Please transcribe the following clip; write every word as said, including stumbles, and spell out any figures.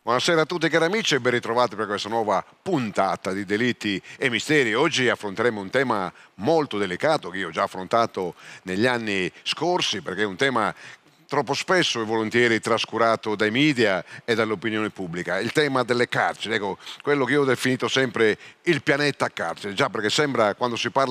Buonasera a tutti cari amici e ben ritrovati per questa nuova puntata di Delitti e Misteri. Oggi affronteremo un tema molto delicato che io ho già affrontato negli anni scorsi, perché è un tema troppo spesso e volentieri trascurato dai media e dall'opinione pubblica, il tema delle carceri, ecco, quello che io ho definito sempre il pianeta carcere, già perché sembra, quando si parla